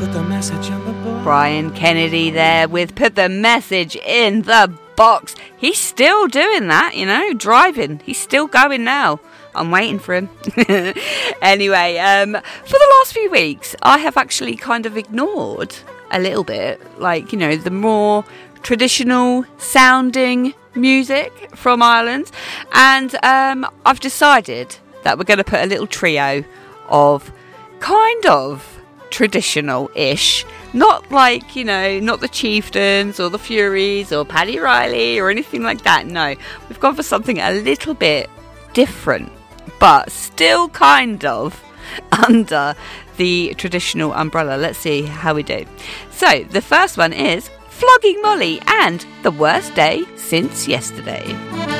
Put the message in the box. Brian Kennedy there with Put the Message in the Box. He's still doing that, driving. He's still going now. I'm waiting for him. Anyway, for the last few weeks, I have actually kind of ignored a little bit, the more traditional sounding music from Ireland. And I've decided that we're going to put a little trio of kind of traditional-ish, not not the Chieftains or the Furies or Paddy Riley or anything like that. No, we've gone for something a little bit different, but still kind of under the traditional umbrella. Let's see how we do. So the first one is Flogging Molly and The Worst Day Since Yesterday.